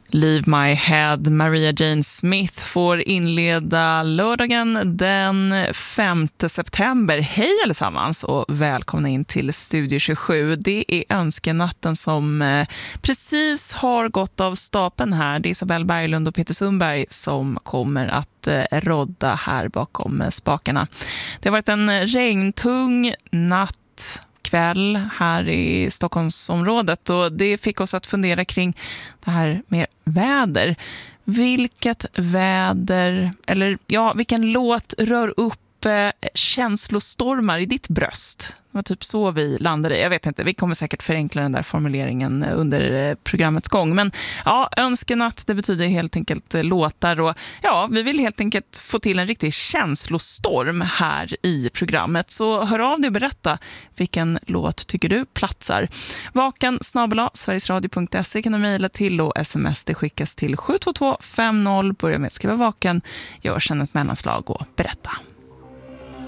Leave My Head, Maria Jane Smith får inleda lördagen den 5 september. Hej allesammans och välkomna in till Studio 27. Det är önskenatten som precis har gått av stapeln här. Det är Isabelle Berglund och Peter Sundberg som kommer att rodda här bakom spakarna. Det har varit en regntung kväll här i Stockholmsområdet och det fick oss att fundera kring det här med väder. Vilket väder, eller ja, vilken låt rör upp känslostormar i ditt bröst? Det var typ så vi landade. Jag vet inte, vi kommer säkert förenkla den där formuleringen under programmets gång. Men ja, önskenatt, det betyder helt enkelt låtar. Och ja, vi vill helt enkelt få till en riktig känslostorm här i programmet. Så hör av dig och berätta vilken låt tycker du platsar. vaken@sverigesradio.se kan du mejla till och sms det skickas till 72250. Börja med att skriva vaken, gör sedan ett mellanslag och berätta.